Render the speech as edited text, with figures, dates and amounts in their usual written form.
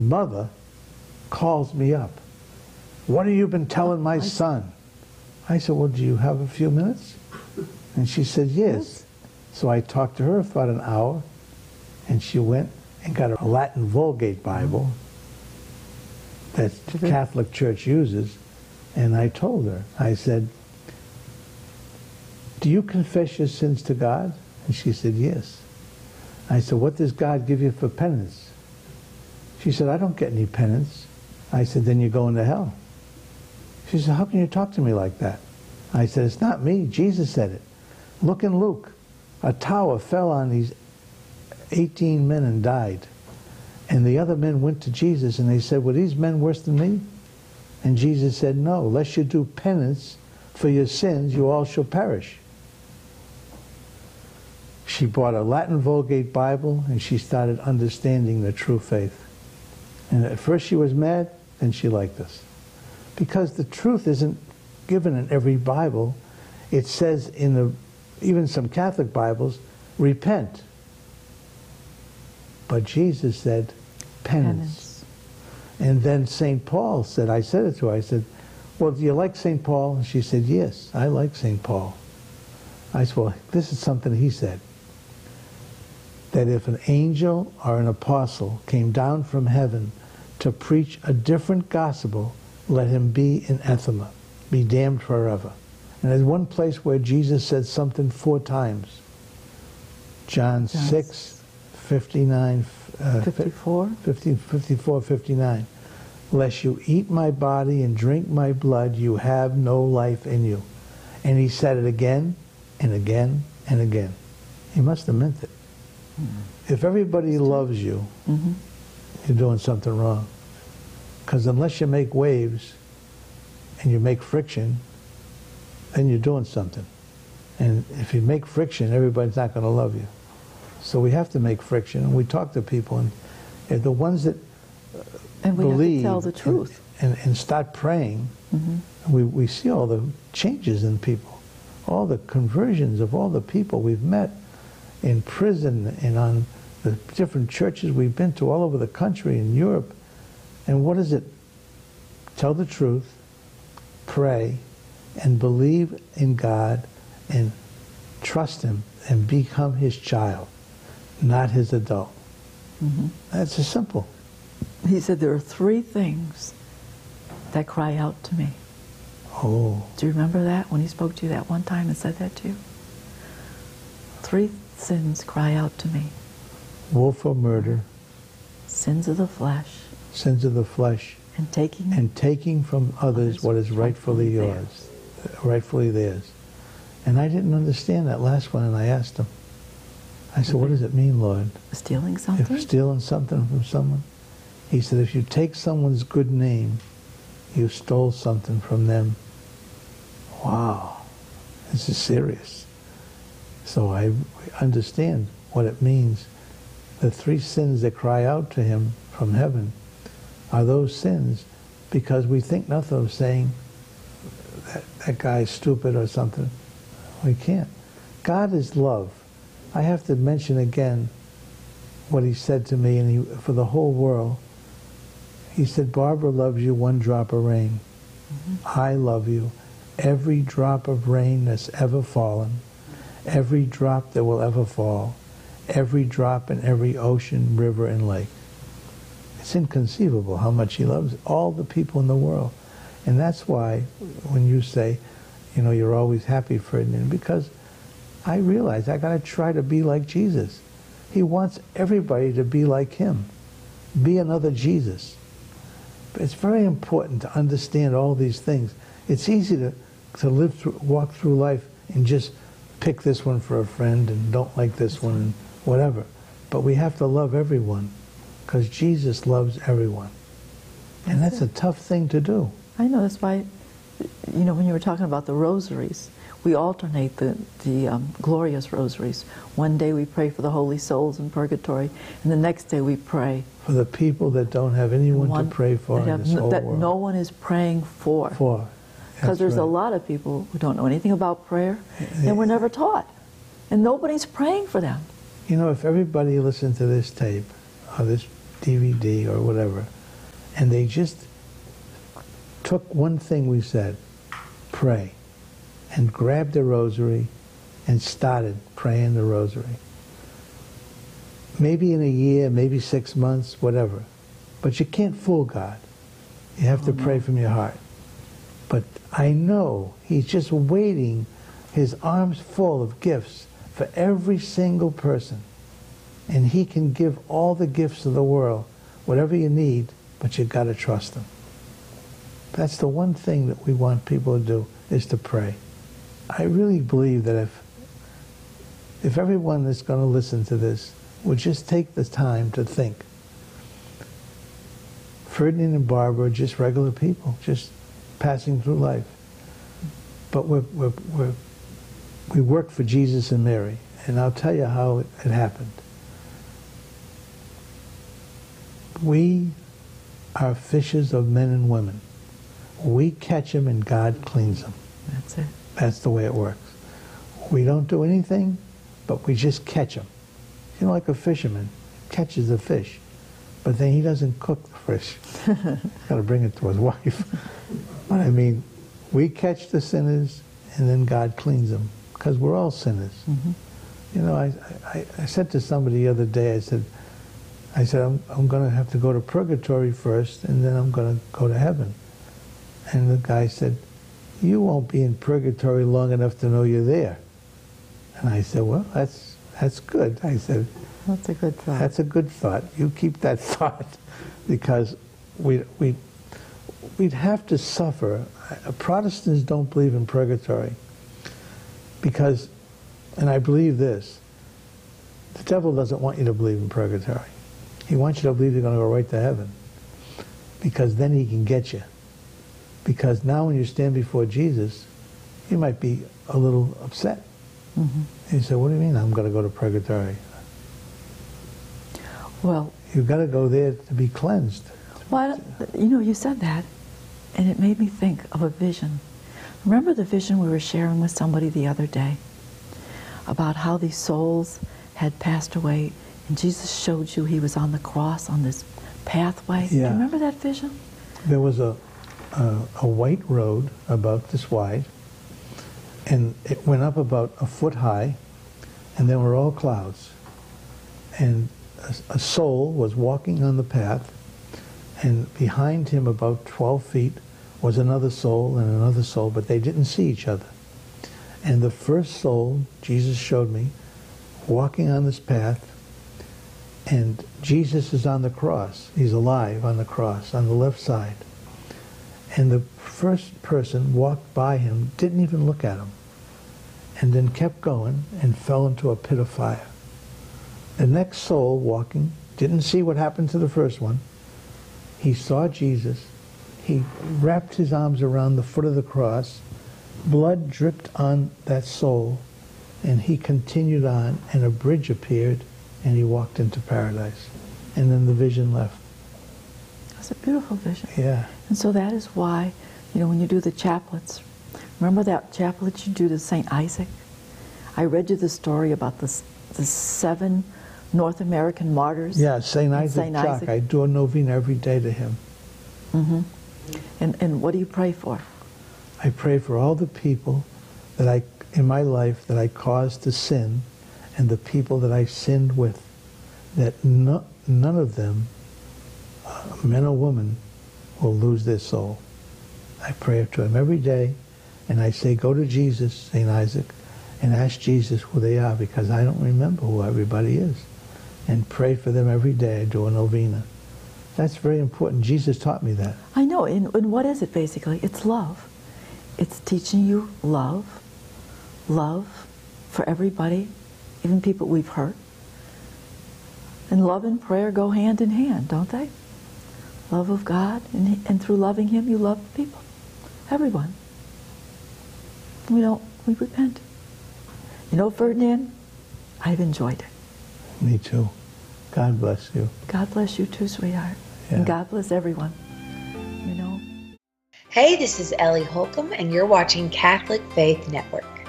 Mother calls me up. What have you been telling my son? I said, well, do you have a few minutes? And she said, yes. So I talked to her for about an hour, and she went and got a Latin Vulgate Bible that the Catholic Church uses, and I told her, I said, do you confess your sins to God? And she said, yes. I said, what does God give you for penance? She said, I don't get any penance. I said, then you're going to hell. She said, how can you talk to me like that? I said, it's not me. Jesus said it. Look in Luke. A tower fell on these 18 men and died. And the other men went to Jesus and they said, were these men worse than me? And Jesus said, no, lest you do penance for your sins, you all shall perish. She bought a Latin Vulgate Bible and she started understanding the true faith. And at first she was mad, then she liked us. Because the truth isn't given in every Bible. It says in even some Catholic Bibles, repent. But Jesus said, penance. And then St. Paul said, I said it to her, I said, well, do you like St. Paul? And she said, yes, I like St. Paul. I said, well, this is something he said. That if an angel or an apostle came down from heaven to preach a different gospel, let him be anathema, be damned forever. And there's one place where Jesus said something 4 times. John 6, 59, 54? 54, 59. Lest you eat my body and drink my blood, you have no life in you. And he said it again and again and again. He must have meant it. If everybody loves you, you're doing something wrong. Because unless you make waves and you make friction, then you're doing something. And if you make friction, everybody's not going to love you. So we have to make friction, and we talk to people, and the ones that and we believe have to tell the truth and start praying, we see all the changes in people, all the conversions of all the people we've met in prison and on the different churches we've been to all over the country in Europe. And what is it? Tell the truth, pray, and believe in God, and trust him, and become his child, not his adult. That's as simple. He said there are 3 things that cry out to me. Oh. Do you remember that when he spoke to you that one time and said that to you? 3 sins cry out to me. Willful murder. Sins of the flesh. Sins of the flesh. And taking from others what is rightfully yours. Rightfully theirs. And I didn't understand that last one, and I asked him. I said, what does it mean, Lord? Stealing something? If stealing something from someone? He said, if you take someone's good name, you stole something from them. Wow, this is serious. So I understand what it means. The 3 sins that cry out to him from heaven are those sins because we think nothing of saying that guy's stupid or something. We can't. God is love. I have to mention again what he said to me, and for the whole world. He said, Barbara loves you 1 drop of rain. I love you every drop of rain that's ever fallen, every drop that will ever fall, every drop in every ocean, river, and lake. It's inconceivable how much he loves all the people in the world. And that's why when you say, you know, you're always happy, Ferdinand, because I realize I got to try to be like Jesus. He wants everybody to be like him. Be another Jesus. But it's very important to understand all these things. It's easy to walk through life and just pick this one for a friend and don't like this one and whatever. But we have to love everyone because Jesus loves everyone. And that's a tough thing to do. I know, that's why, you know, when you were talking about the rosaries, we alternate the glorious rosaries. One day we pray for the holy souls in purgatory, and the next day we pray for the people that don't have anyone to pray for in this whole that world. No one is praying for. Because there's a lot of people who don't know anything about prayer, and were never taught. And nobody's praying for them. You know, if everybody listened to this tape, or this DVD or whatever, and they just took one thing we said, pray, and grabbed the rosary and started praying the rosary. Maybe in a year, maybe 6 months, whatever. But you can't fool God. You have to pray from your heart. But I know He's just waiting, His arms full of gifts for every single person. And He can give all the gifts of the world, whatever you need, but you've got to trust Him. That's the one thing that we want people to do, is to pray. I really believe that if everyone that's going to listen to this would just take the time to think. Ferdinand and Barbara are just regular people, just passing through life. But we worked for Jesus and Mary, and I'll tell you how it happened. We are fishers of men and women. We catch them and God cleans them. That's it. That's the way it works. We don't do anything, but we just catch them. You know, like a fisherman catches a fish, but then he doesn't cook the fish. He's got to bring it to his wife. But I mean, we catch the sinners, and then God cleans them, because we're all sinners. Mm-hmm. You know, I said to somebody the other day, I said, I'm going to have to go to purgatory first, and then I'm going to go to heaven. And the guy said, you won't be in purgatory long enough to know you're there. And I said, well, that's good. I said, that's a good thought. That's a good thought. You keep that thought, because we'd have to suffer. Protestants don't believe in purgatory because, and I believe this, the devil doesn't want you to believe in purgatory. He wants you to believe you're going to go right to heaven, because then he can get you. Because now when you stand before Jesus, you might be a little upset. Mm-hmm. He said, what do you mean I'm going to go to purgatory? Well, you've got to go there to be cleansed. Well, you know, you said that, and it made me think of a vision. Remember the vision we were sharing with somebody the other day about how these souls had passed away, and Jesus showed you He was on the cross on this pathway? Yeah. Do you remember that vision? There was a white road about this wide, and it went up about a foot high, and there were all clouds. And a soul was walking on the path, and behind him about 12 feet was another soul and another soul, but they didn't see each other. And the first soul, Jesus showed me, walking on this path, and Jesus is on the cross. He's alive on the cross, on the left side. And the first person walked by him, didn't even look at him, and then kept going and fell into a pit of fire. The next soul walking didn't see what happened to the first one. He saw Jesus. He wrapped his arms around the foot of the cross. Blood dripped on that soul, and he continued on, and a bridge appeared, and he walked into paradise. And then the vision left. That's a beautiful vision. Yeah. And so that is why, you know, when you do the chaplets, remember that chaplet you do to St. Isaac? I read you the story about the 7 North American martyrs. Yeah, St. Isaac Jock. I do a novena every day to him. Mm-hmm. And what do you pray for? I pray for all the people that in my life that I caused to sin, and the people that I sinned with, that none of them, men or women, will lose their soul. I pray to him every day, and I say, go to Jesus, St. Isaac, and ask Jesus who they are, because I don't remember who everybody is. And pray for them every day. I do a novena. That's very important. Jesus taught me that. I know. And what is it basically? It's love. It's teaching you love. Love for everybody, even people we've hurt. And love and prayer go hand in hand, don't they? Love of God, and through loving Him, you love people. Everyone. We repent. You know, Ferdinand, I've enjoyed it. Me too. God bless you. God bless you too, sweetheart. Yeah. And God bless everyone. You know. Hey, this is Ellie Holcomb, and you're watching Catholic Faith Network.